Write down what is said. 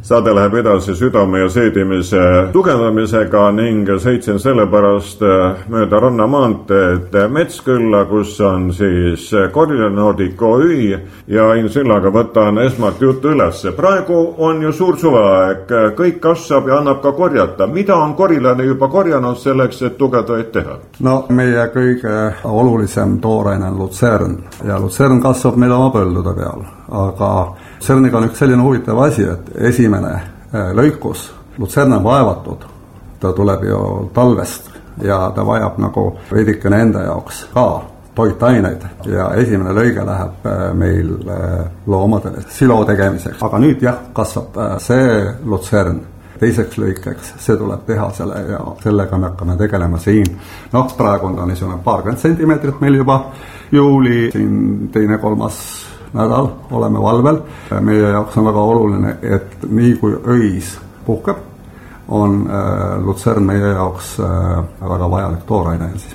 Saade läheb edasi südame ja seedimise tugevdamisega ning sõitsin sellepärast mööda Rannamaanteed Metskülla, kus on siis Korila Nordic OÜ ja Insillaga võtan esmalt juttu üles. Praegu on ju suur suveaeg, kõik kasvab ja annab ka korjata. Mida on korilane juba korjanud selleks, et tugevdajaid teha? No meie kõige olulisem tooraine on lutsern ja lutsern kasvab meil oma põldude peal, aga lutserniga on üks selline huvitav asi, et esimene lõikus, lutsern on vaevatud, ta tuleb ju talvest ja ta vajab nagu veidikene enda jaoks ka toitaineid ja esimene lõige läheb meil loomadele silo tegemiseks. Aga nüüd jah, kasvab see lutsern teiseks lõikeks, see tuleb teha ja sellega me hakkame tegelema siin. Praegu on ta niisugune paarkümmend sentimeetrit meil juba juuli, siin 2.–3. nädal oleme valvel. Meie jaoks on väga oluline, et nii kui öis puhkeb, on lutsern meie jaoks väga vajalik tooraine.